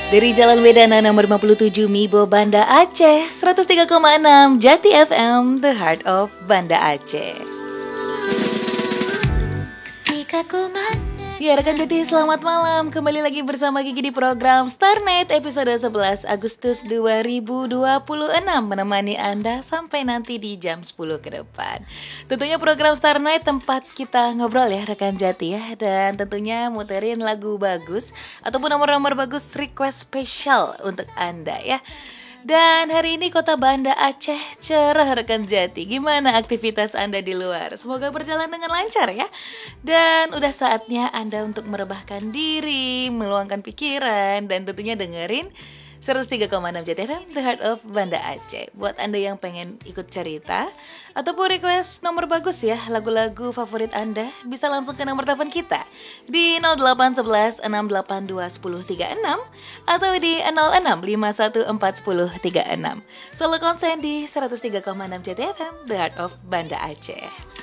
Dari Jalan Wedana nomor 57 Mibo, Banda Aceh, 103,6 Jati FM, The Heart of Banda Aceh. Ya rekan Jati, selamat malam. Kembali lagi bersama Gigi di program Star Night episode 11 Agustus 2026, menemani Anda sampai nanti di jam 10 ke depan. Tentunya program Star Night tempat kita ngobrol ya rekan Jati ya. Dan tentunya muterin lagu bagus ataupun nomor-nomor bagus request spesial untuk Anda ya. Dan hari ini kota Banda Aceh cerah rekan Jati. Gimana aktivitas Anda di luar? Semoga berjalan dengan lancar ya. Dan udah saatnya Anda untuk merebahkan diri, meluangkan pikiran, dan tentunya dengerin 103,6 Jati FM, The Heart of Banda Aceh. Buat Anda yang pengen ikut cerita ataupun request nomor bagus ya, lagu-lagu favorit Anda, bisa langsung ke nomor telepon kita di 0811 682 1036 atau di 06 514 1036. Selalu konsen di 103,6 Jati FM, The Heart of Banda Aceh.